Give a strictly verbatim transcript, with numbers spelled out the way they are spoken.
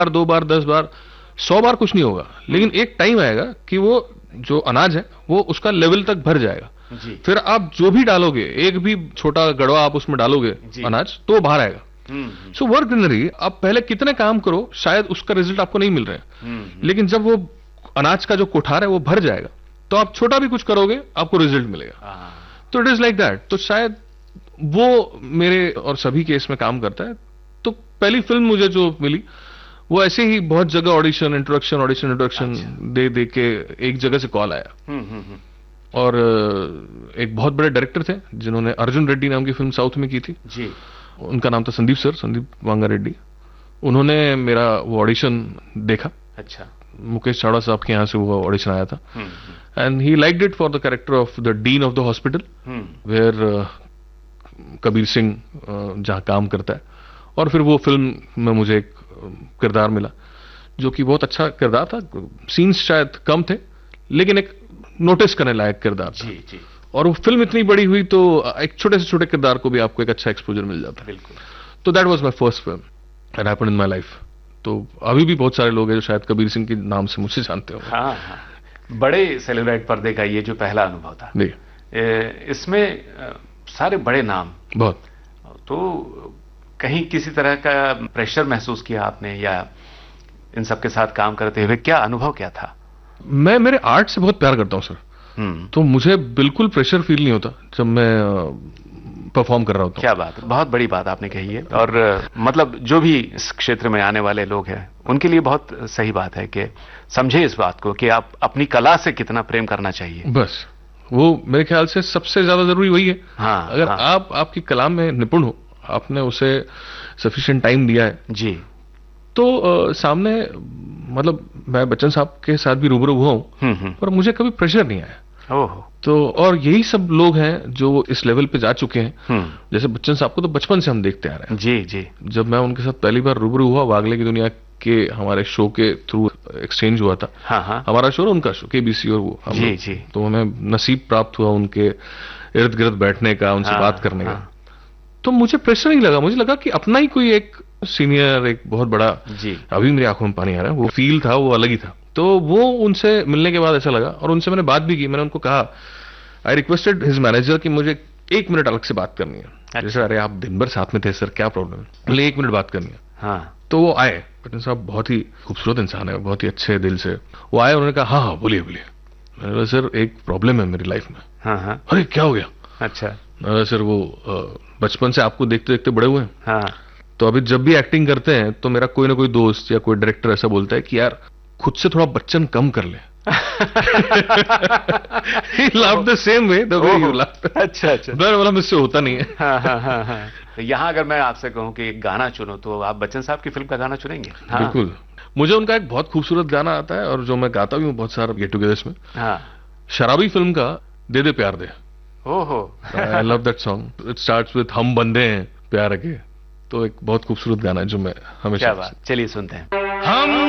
बार, दो बार, दस बार, सौ बार कुछ नहीं होगा, लेकिन एक टाइम आएगा कि वो जो अनाज है वो उसका लेवल तक भर जाएगा। जी। फिर आप जो भी डालोगे, एक भी छोटा गड़वा आप उसमें डालोगे अनाज, तो वो बाहर आएगा। सो वर्क जनरली आप पहले कितने काम करो, शायद उसका रिजल्ट आपको नहीं मिल रहा है, लेकिन जब वो अनाज का जो कोठार है वो भर जाएगा, तो आप छोटा भी कुछ करोगे आपको रिजल्ट मिलेगा। तो इट इज लाइक दैट। तो शायद वो मेरे और सभी केस में काम करता है। तो पहली फिल्म मुझे जो मिली वो ऐसे ही बहुत जगह ऑडिशन, इंट्रोडक्शन, ऑडिशन, इंट्रोडक्शन दे दे के एक जगह से कॉल आया। और एक बहुत बड़े डायरेक्टर थे जिन्होंने अर्जुन रेड्डी नाम की फिल्म साउथ में की थी जी। उनका नाम था संदीप सर, संदीप वांगा रेड्डी। उन्होंने मेरा वो ऑडिशन देखा। अच्छा। मुकेश चावड़ा साहब के यहाँ से वो ऑडिशन आया था, and he liked it for the character of the dean of the hospital where Kabir Singh जहाँ काम करता है। और फिर वो फिल्म में मुझे एक किरदार मिला जो कि बहुत अच्छा किरदार था। सीन्स शायद कम थे, लेकिन एक नोटिस करने लायक किरदार था। जी, जी। और वो फिल्म इतनी बड़ी हुई तो एक छोटे से छोटे किरदार को भी आपको एक अच्छा एक्सपोजर मिल जाता है। बिल्कुल। तो that was my first film and happened in my life. तो अभी भी बहुत सारे लोग हैं जो शायद कबीर सिंह के नाम से मुझसे जानते हो। हाँ, हाँ। बड़े सेलिब्रेट पर्दे का ये जो पहला अनुभव था, जी, इसमें सारे बड़े नाम, बहुत। तो कहीं किसी तरह का प्रेशर महसूस किया आपने, या इन सब के साथ काम करते हुए क्या अनुभव क्या था? मैं मेरे आर्ट से बहुत प्यार करता हूं सर, तो मुझे बिल्कुल प्रेशर फील नहीं होता जब मैं परफॉर्म कर रहा होता हूं। क्या बात, बहुत बड़ी बात आपने कही है। और मतलब जो भी इस क्षेत्र में आने वाले लोग हैं उनके लिए बहुत सही बात है कि समझे इस बात को कि आप अपनी कला से कितना प्रेम करना चाहिए। बस वो मेरे ख्याल से सबसे ज्यादा जरूरी वही है। हाँ, अगर हाँ। आप आपकी कला में निपुण हो, आपने उसे सफिशिएंट टाइम दिया है जी, तो आ, सामने मतलब मैं बच्चन साहब के साथ भी रूबरू हुआ हूं, पर मुझे कभी प्रेशर नहीं आया। ओहो। तो और यही सब लोग हैं जो इस लेवल पे जा चुके हैं। जैसे बच्चन साहब को तो बचपन से हम देखते आ रहे हैं। जी, जी। जब मैं उनके साथ पहली बार रूबरू हुआ, वागले की दुनिया के हमारे शो के थ्रू एक्सचेंज हुआ था। हाँ, हाँ। हमारा शो और उनका शो केबीसी और वो हम जी, जी। तो हमें नसीब प्राप्त हुआ उनके इर्द गिर्द बैठने का, उनसे हाँ, बात करने हाँ। का। तो मुझे प्रेशर नहीं लगा, मुझे लगा कि अपना ही कोई एक सीनियर, एक बहुत बड़ा, जी। अभी मेरी आंखों में पानी आ रहा है, वो फील था, वो अलग ही था। तो वो उनसे मिलने के बाद ऐसा लगा, और उनसे मैंने बात भी की। मैंने उनको कहा, आई रिक्वेस्टेड हिज मैनेजर कि मुझे एक मिनट अलग से बात करनी है। अच्छा। जैसे अरे आप दिन भर साथ में थे सर, क्या प्रॉब्लम है? बोले एक मिनट बात करनी है। हाँ। तो वो आए। बटन साहब बहुत ही खूबसूरत इंसान है, बहुत ही अच्छे दिल से वो आए। उन्होंने कहा हाँ हाँ बोलिए बोलिए। मैंने कहा सर एक प्रॉब्लम है मेरी लाइफ में। हाँ, हाँ। अरे क्या हो गया? अच्छा। मैंने कहा सर वो बचपन से आपको देखते देखते बड़े हुए हैं, हाँ। तो अभी जब भी एक्टिंग करते हैं तो मेरा कोई ना कोई दोस्त या कोई डायरेक्टर ऐसा बोलता है कि यार खुद से थोड़ा बच्चन कम कर ले। He laughed the same way the way you laughed. अच्छा, अच्छा। मैं बोला मुझसे होता नहीं है। हाँ, हाँ, हाँ, हाँ। तो यहाँ अगर मैं आपसे कहूँ कि एक गाना चुनो, तो आप बच्चन साहब की फिल्म का गाना चुनेंगे? हाँ। बिल्कुल। मुझे उनका एक बहुत खूबसूरत गाना आता है और जो मैं गाता भी हूँ बहुत सारा गेट टुगेदर्स में। हाँ। शराबी फिल्म का दे दे प्यार दे। ओहो। I love that song. It starts with हम बंदे हैं प्यार के। तो एक बहुत खूबसूरत गाना है जो मैं हमेशा। क्या बात, चलिए सुनते हैं। हम